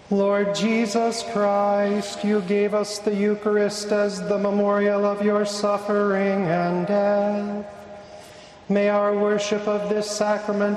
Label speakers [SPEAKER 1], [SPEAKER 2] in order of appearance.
[SPEAKER 1] Lord Jesus Christ, you gave us the Eucharist as the memorial of your suffering and death. May our worship of this sacrament